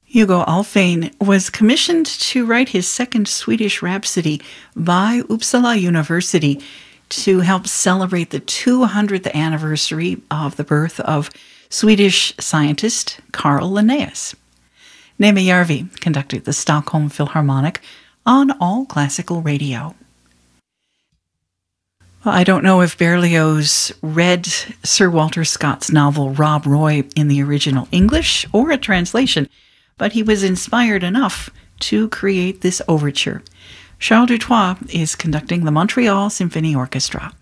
Hugo Alfvén was commissioned to write his second Swedish Rhapsody by Uppsala University to help celebrate the 200th anniversary of the birth of Swedish scientist Carl Linnaeus. Nejma conducted the Stockholm Philharmonic on All Classical Radio. Well, I don't know if Berlioz read Sir Walter Scott's novel Rob Roy in the original English or a translation, but he was inspired enough to create this overture. Charles Dutoit is conducting the Montreal Symphony Orchestra.